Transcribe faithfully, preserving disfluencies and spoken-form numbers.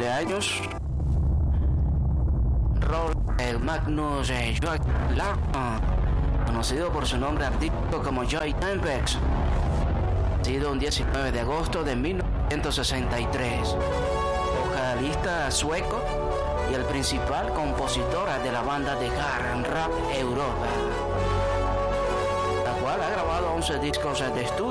cumpleaños Roland Magnus Joachim Larsen, conocido por su nombre artístico como Joy Tempex, nacido un diecinueve de agosto de mil novecientos sesenta y tres, vocalista sueco y el principal compositor de la banda de hard rock Europa, la cual ha grabado once discos de estudio